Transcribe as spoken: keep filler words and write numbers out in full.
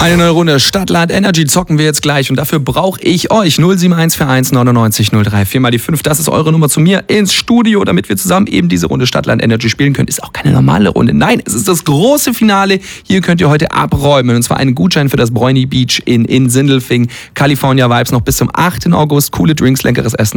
Eine neue Runde Stadtland Energy zocken wir jetzt gleich und dafür brauche ich euch. null sieben eins vier eins neunundneunzig null drei vier mal die fünf. Das ist eure Nummer zu mir ins Studio, damit wir zusammen eben diese Runde Stadtland Energy spielen können. Ist auch keine normale Runde. Nein, es ist das große Finale. Hier könnt ihr heute abräumen. Und zwar einen Gutschein für das Bräuni Beach in, in Sindelfingen. California Vibes noch bis zum achten August. Coole Drinks, leckeres Essen.